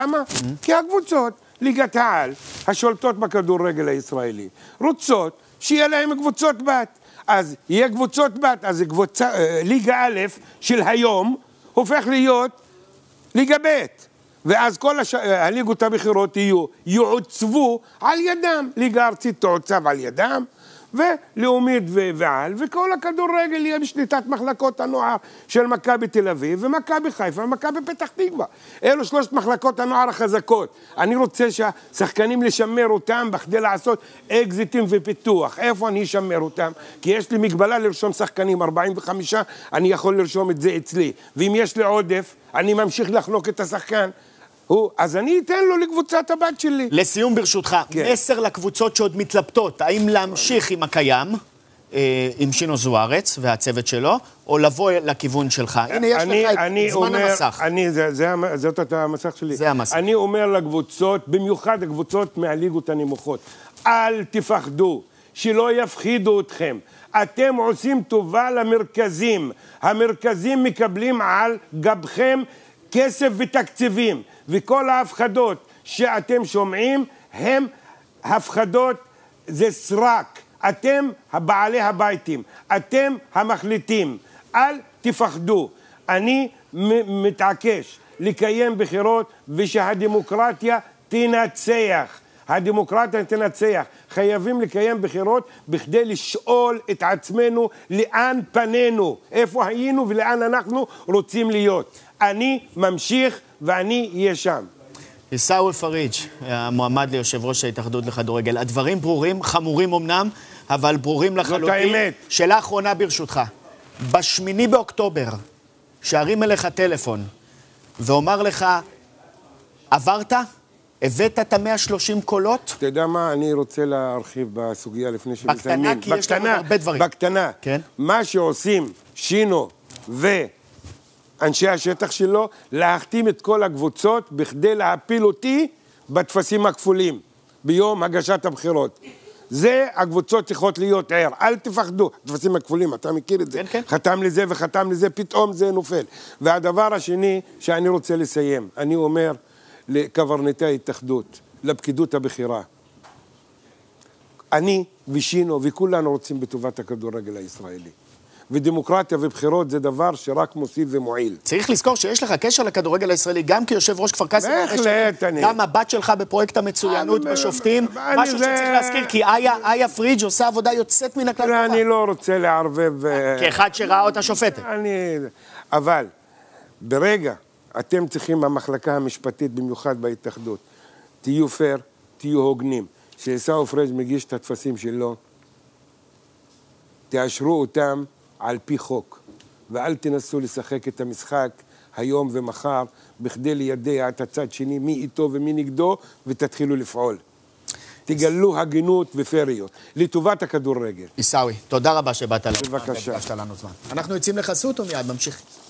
למה? כי הקבוצות, ליגת העל, השולטות בכדורגל הישראלי, רוצות שיהיה להם קבוצות בת. אז יהיה קבוצות בת, אז ליגה א' של היום הופך להיות ליגה ב'. ואז כל הליגות הבכירות יעוצבו על ידם. ליגה ארצית תעוצב על ידם, ולאומית ועל, וכל הכדורגל יהיה בשליטת מחלקות הנוער של מכבי תל אביב, ומכבי חיפה, ומכבי פתח תקווה. אלו שלושת מחלקות הנוער החזקות. אני רוצה שהשחקנים לשמר אותם בכדי לעשות אקזיטים ופיתוח. איפה אני אשמר אותם? כי יש לי מגבלה לרשום שחקנים, 45, אני יכול לרשום את זה אצלי. ואם יש לי עודף, אני ממשיך לחנוק את השחקן. אז אני אתן לו לקבוצת הבת שלי. לסיום ברשותך, מסר לקבוצות שעוד מתלבטות, האם להמשיך עם הקיים, עם שינו זוארץ והצוות שלו, או לבוא לכיוון שלך? הנה, יש לך את זמן המסך. זאת המסך שלי. זה המסך. אני אומר לקבוצות, במיוחד הקבוצות מהליגות הנמוכות, אל תפחדו, שלא יפחידו אתכם. אתם עושים טובה למרכזים. המרכזים מקבלים על גבכם כסף ותקציבים. וכל ההפחדות שאתם שומעים הם הפחדות, זה סרק. אתם הבעלי הביתים, אתם המחליטים. אל תפחדו. אני מתעקש לקיים בחירות ושהדמוקרטיה תנצח. הדמוקרטיה תנצח. חייבים לקיים בחירות בכדי לשאול את עצמנו לאן פנינו, איפה היינו ולאן אנחנו רוצים להיות. אני ממשיך ואני אהיה שם. עיסאווי פריג', המועמד ליושב ראש ההתאחדות לכדורגל. הדברים ברורים, חמורים אמנם, אבל ברורים לחלוטין. זאת האמת. שאלה אחרונה ברשותך. ב8 באוקטובר, שערים אליך טלפון, ואומר לך, עברת? הבאת את 130 קולות? אתה יודע מה? אני רוצה להרחיב בסוגיה לפני שמסיימים. בקטנה, כי יש לנו הרבה דברים. בקטנה. כן? מה שעושים שינו ואנשי השטח שלו, להחתים את כל הקבוצות בכדי להפיל אותי בתפסים הכפולים, ביום הגשת הבחירות. זה הקבוצות צריכות להיות ער. אל תפחדו. תפסים הכפולים, אתה מכיר את זה? כן, כן. חתם לזה וחתם לזה, פתאום זה נופל. והדבר השני שאני רוצה לסיים, אני אומר לקברניטי ההתאחדות, לפקידות הבכירה. אני ושינו וכולנו רוצים בטובת הכדורגל הישראלי. ודמוקרטיה ובחירות זה דבר שרק מוסיף ומועיל. צריך לזכור שיש לך קשר לכדורגל הישראלי, גם כיושב ראש כפר קאסם. בהחלט, אני. גם הבת שלך בפרויקט המצוינות בשופטים. משהו שצריך להזכיר, כי איה פריג' עושה עבודה יוצאת מן הכלל. אני לא רוצה לערבב. כאחד שראה אותה שופטת. אבל ברגע אתם צריכים, המחלקה המשפטית במיוחד בהתאחדות, תהיו פייר, תהיו הוגנים. שעיסאווי פריג' מגיש את התפסים שלו, תאשרו אותם על פי חוק, ואל תנסו לשחק את המשחק היום ומחר, בכדי לידע את הצד שני מי איתו ומי נגדו, ותתחילו לפעול. תגלו הגינות ופריות, לטובת הכדורגל. עיסאווי, תודה רבה שבאת לנו. בבקשה. אנחנו יוצאים לחסות ומיד ממשיך.